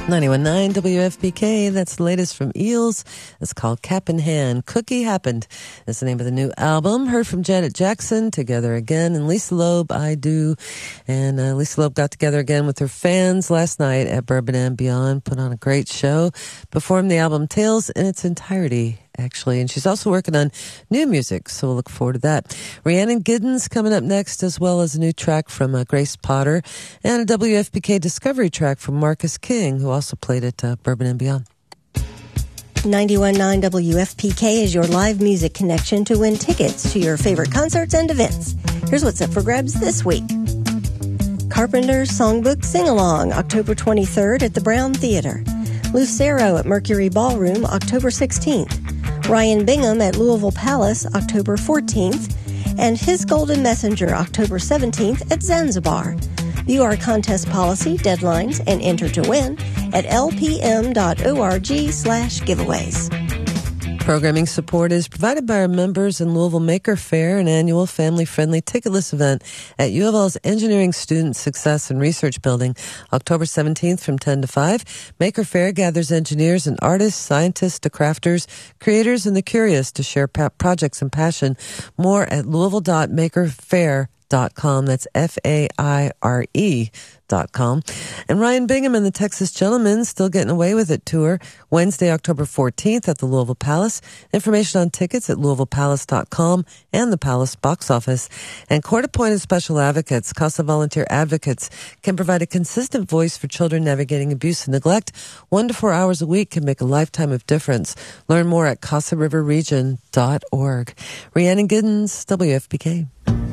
91.9 WFPK, that's the latest from Eels. It's called Cap in Hand. Cookie Happened is the name of the new album. Heard from Janet Jackson, Together Again, and Lisa Loeb, I Do. And Lisa Loeb got together again with her fans last night at Bourbon and Beyond, put on a great show, performed the album Tales in its entirety, actually. And she's also working on new music, so we'll look forward to that. Rhiannon Giddens coming up next, as well as a new track from Grace Potter and a WFPK Discovery track from Marcus King, who also played at Bourbon and Beyond. 91.9 WFPK is your live music connection to win tickets to your favorite concerts and events. Here's what's up for grabs this week. Carpenter's Songbook Sing-Along, October 23rd at the Brown Theater. Lucero at Mercury Ballroom, October 16th. Ryan Bingham at Louisville Palace, October 14th. And His Golden Messenger, October 17th at Zanzibar. View our contest policy, deadlines, and enter to win at lpm.org/giveaways. Programming support is provided by our members in Louisville Maker Faire, an annual family-friendly ticketless event at U of L's Engineering Student Success and Research Building, October 17th from 10 to 5. Maker Faire gathers engineers and artists, scientists to crafters, creators, and the curious to share projects and passion. More at louisville.makerfaire.com. That's FAIRE.com. And Ryan Bingham and the Texas Gentlemen Still Getting Away With It tour, Wednesday, October 14th at the Louisville Palace. Information on tickets at louisvillepalace.com and the Palace box office. And court-appointed special advocates, CASA Volunteer Advocates, can provide a consistent voice for children navigating abuse and neglect. 1 to 4 hours a week can make a lifetime of difference. Learn more at CasaRiverRegion.org. Rhiannon Giddens, WFPK.